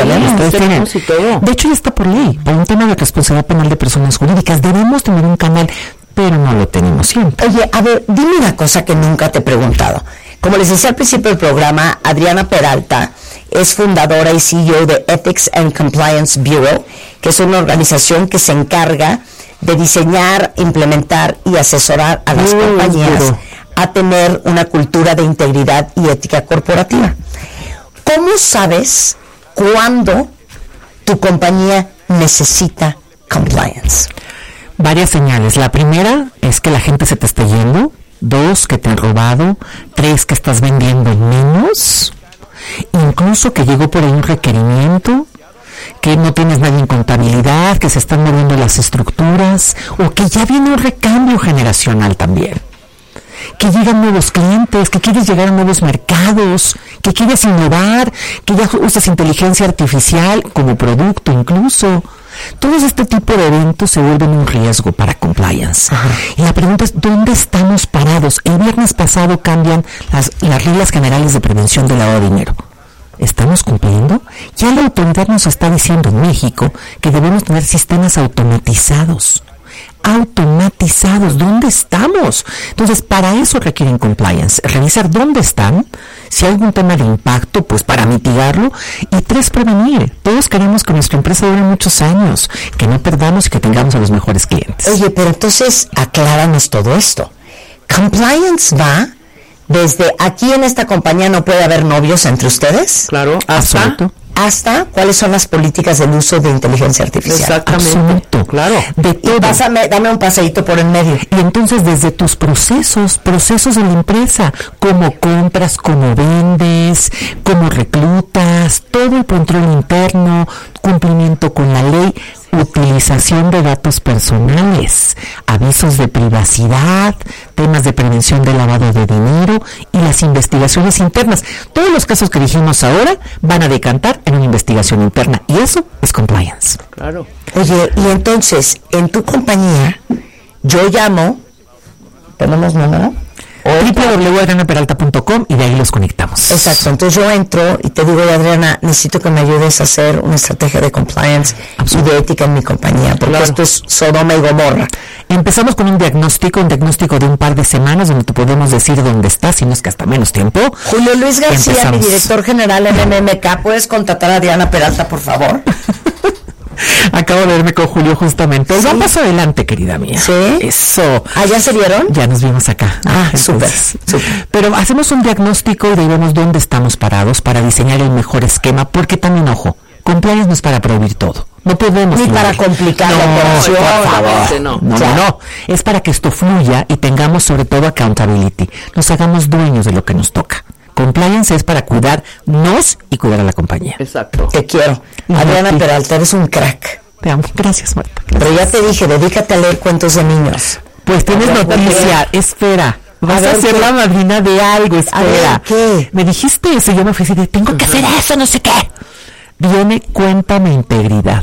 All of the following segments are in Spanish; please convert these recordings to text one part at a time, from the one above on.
tenemos y todo. De hecho, ya está por ley, por un tema de responsabilidad penal de personas jurídicas. Debemos tener un canal, pero no lo tenemos siempre. Oye, a ver, dime una cosa que nunca te he preguntado. Como les decía al principio del programa, Adriana Peralta es fundadora y CEO de Ethics and Compliance Bureau, que es una organización que se encarga de diseñar, implementar y asesorar a las compañías a tener una cultura de integridad y ética corporativa. ¿Cómo sabes cuándo tu compañía necesita compliance? Varias señales. La primera es que la gente se te está yendo. 2, que te han robado. 3, que estás vendiendo menos. Incluso que llegó por ahí un requerimiento, que no tienes nadie en contabilidad, que se están moviendo las estructuras, o que ya viene un recambio generacional también. Que llegan nuevos clientes, que quieres llegar a nuevos mercados, que quieres innovar, que ya usas inteligencia artificial como producto incluso. Todos este tipo de eventos se vuelven un riesgo para compliance. Ajá. Y la pregunta es, ¿dónde estamos parados? El viernes pasado cambian las reglas generales de prevención del lavado de dinero. ¿Estamos cumpliendo? Ya la autoridad nos está diciendo en México que debemos tener sistemas automatizados. ¿Dónde estamos? Entonces, para eso requieren compliance, revisar dónde están, si hay algún tema de impacto, pues para mitigarlo, y 3, prevenir. Todos queremos que nuestra empresa dure muchos años, que no perdamos y que tengamos a los mejores clientes. Oye, pero entonces acláranos todo esto. Compliance va desde aquí en esta compañía no puede haber novios entre ustedes. Claro, hasta cuáles son las políticas del uso de inteligencia artificial. Exactamente. Absoluto. Claro. De todo. Y dame un paseíto por el medio. Y entonces desde tus procesos de la empresa, cómo compras, cómo vendes, cómo reclutas, todo el control interno, cumplimiento con la ley, utilización de datos personales, avisos de privacidad, temas de prevención del lavado de dinero y las investigaciones internas. Todos los casos que dijimos ahora van a decantar en una investigación interna y eso es compliance. Claro. Oye, y entonces, en tu compañía, yo llamo, ¿tenemos número? www.adrianaperalta.com y de ahí los conectamos. Exacto, entonces yo entro y te digo, Adriana, necesito que me ayudes a hacer una estrategia de compliance y de ética en mi compañía, porque esto es Sodoma y Gomorra. Empezamos con un diagnóstico de un par de semanas donde te podemos decir dónde estás, si no es que hasta menos tiempo. Julio Luis García, mi director general en MMK, ¿puedes contratar a Adriana Peralta, por favor? Acabo de verme con Julio justamente. ¿Sí? Vamos adelante, querida mía. ¿Sí? Eso. ¿Ah, ya se vieron? Ya nos vimos acá. Súper. Pero hacemos un diagnóstico y vemos dónde estamos parados para diseñar el mejor esquema, porque también, ojo, compliance no es para prohibir todo. No podemos. Ni para complicar la operación. Por favor. No. Es para que esto fluya y tengamos sobre todo accountability. Nos hagamos dueños de lo que nos toca. Compliance es para cuidarnos y cuidar a la compañía. Exacto. Te quiero. Adriana Peralta, eres un crack. Te amo. Gracias, Marta. Gracias. Pero ya te dije, dedícate a leer cuentos de niños. Pues tienes noticia. Espera. Vas a ser la madrina de algo. Espera. ¿Qué? Me dijiste eso y yo me fui así tengo que hacer eso, no sé qué. Viene Cuéntame Integridad.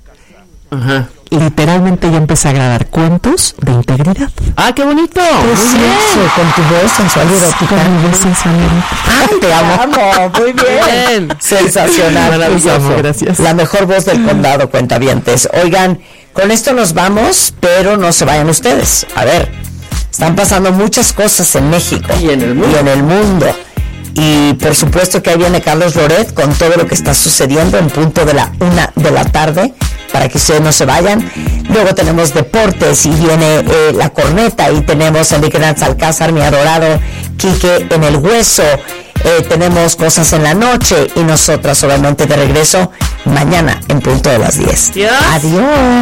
Ajá. Literalmente ya empecé a grabar cuentos de integridad. ¡Ah, qué bonito! Precioso, con tu voz sensual y erótica. Con mi voz sensual y erótica. ¡Ay, te amo! Muy bien. Sensacional. Maravilloso. Gracias. La mejor voz del condado, cuentavientes. Oigan, con esto nos vamos, pero no se vayan ustedes. A ver, están pasando muchas cosas en México. Y en el mundo. Y por supuesto que ahí viene Carlos Loret con todo lo que está sucediendo en punto de la 1 de la tarde, para que ustedes no se vayan. Luego tenemos deportes y viene La Corneta, y tenemos a Enrique Hernández Alcázar, mi adorado Quique en el Hueso. Tenemos cosas en la noche y nosotras obviamente de regreso mañana en punto de las 10. Yes. Adiós.